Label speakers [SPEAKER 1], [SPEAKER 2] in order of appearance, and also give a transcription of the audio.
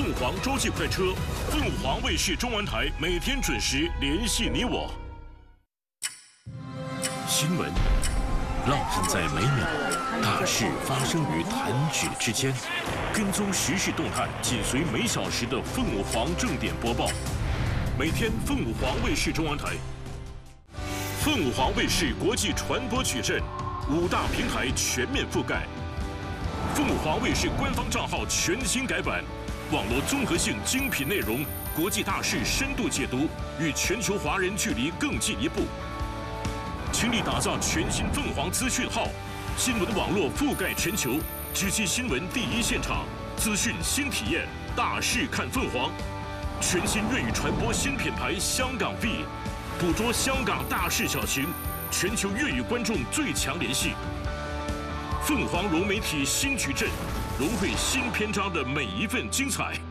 [SPEAKER 1] 凤凰洲际快车，凤凰卫视中文台每天准时联系你我。新闻烙印在每秒，大事发生于弹指之间。跟踪时事动态，紧随每小时的凤凰正点播报。每天凤凰卫视中文台。凤凰卫视国际传播矩阵，5大平台全面覆盖。凤凰卫视官方账号全新改版，网络综合性精品内容，国际大事深度解读，与全球华人距离更进一步。倾力打造全新凤凰资讯号，新闻网络覆盖全球，直击新闻第一现场，资讯新体验，大事看凤凰。全新粤语传播新品牌香港 V， 捕捉香港大事小情，全球粤语观众最强联系。凤凰融媒体新矩阵，融汇新篇章的每一份精彩。